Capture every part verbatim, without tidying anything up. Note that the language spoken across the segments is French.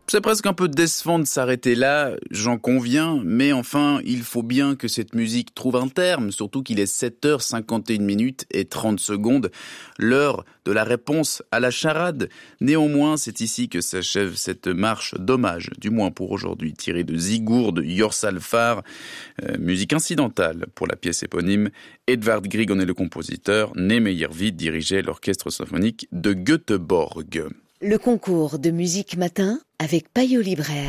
C'est presque un peu décevant de s'arrêter là, j'en conviens, mais enfin, il faut bien que cette musique trouve un terme, surtout qu'il est sept heures cinquante et une minutes et trente secondes, l'heure de la réponse à la charade. Néanmoins, c'est ici que s'achève cette marche d'hommage, du moins pour aujourd'hui, tirée de Sigurd Jorsalfar, euh, musique incidentale pour la pièce éponyme. Edvard Grieg en est le compositeur, né Meyerwied dirigeait l'orchestre symphonique de Göteborg. Le concours de musique matin avec Payot Libraire.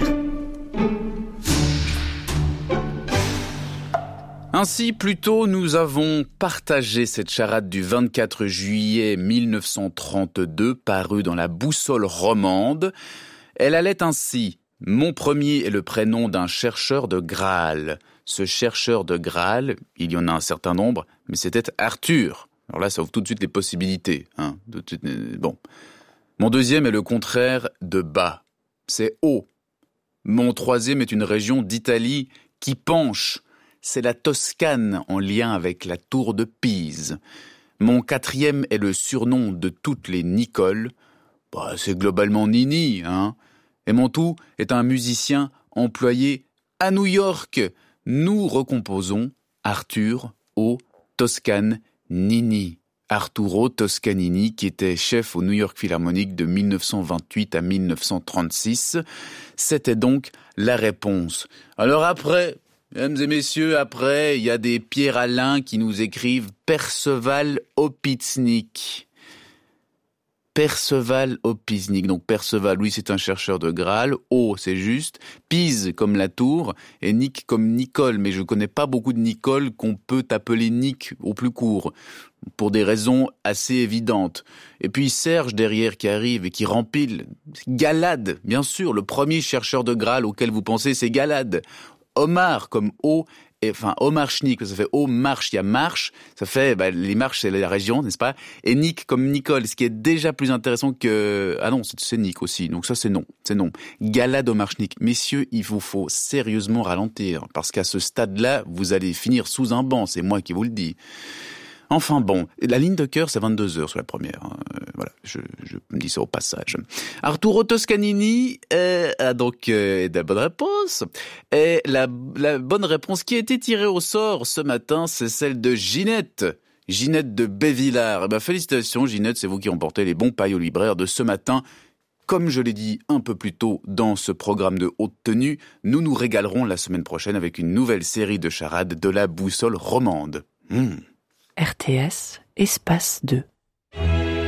Ainsi, plus tôt, nous avons partagé cette charade du vingt-quatre juillet mille neuf cent trente-deux, parue dans la Boussole romande. Elle allait ainsi: mon premier est le prénom d'un chercheur de Graal. Ce chercheur de Graal, il y en a un certain nombre, mais c'était Arthur. Alors là, ça ouvre tout de suite les possibilités. Hein, tout de suite, bon. Mon deuxième est le contraire de bas. C'est haut. Mon troisième est une région d'Italie qui penche. C'est la Toscane en lien avec la tour de Pise. Mon quatrième est le surnom de toutes les Nicoles. Bah, c'est globalement Nini, hein. Et mon tout est un musicien employé à New York. Nous recomposons Arthur O. Toscan Nini. Arturo Toscanini, qui était chef au New York Philharmonic de mille neuf cent vingt-huit à mille neuf cent trente-six. C'était donc la réponse. Alors après, mesdames et messieurs, après, il y a des Pierre Alain qui nous écrivent Perceval Opitsnik. Perceval Opitsnik. Donc Perceval, oui, c'est un chercheur de Graal. O, c'est juste. Pise comme la tour. Et Nick comme Nicole. Mais je connais pas beaucoup de Nicole qu'on peut appeler Nick au plus court. Pour des raisons assez évidentes. Et puis Serge derrière qui arrive et qui rempile. Galad, bien sûr. Le premier chercheur de Graal auquel vous pensez, c'est Galad. Omar comme O. Et, enfin, Omarchnik, ça fait O, marche, il y a marche, ça fait, bah, les marches, c'est la région, n'est-ce pas? Et Nick comme Nicole, ce qui est déjà plus intéressant que, ah non, c'est, c'est Nick aussi, donc ça c'est non, c'est non. Galad Omarchnik. Messieurs, il vous faut sérieusement ralentir, parce qu'à ce stade-là, vous allez finir sous un banc, c'est moi qui vous le dis. Enfin bon, la ligne de cœur, c'est vingt-deux heures sur la première. Hein. Euh, voilà, je, je me dis ça au passage. Arturo Toscanini euh, a donc euh, de la bonne réponse. Et la, la bonne réponse qui a été tirée au sort ce matin, c'est celle de Ginette. Ginette de Bévillard. Eh ben, félicitations Ginette, c'est vous qui remportez les bons paillots libraires de ce matin. Comme je l'ai dit un peu plus tôt dans ce programme de haute tenue, nous nous régalerons la semaine prochaine avec une nouvelle série de charades de la Boussole romande. Mmh. R T S, espace deux.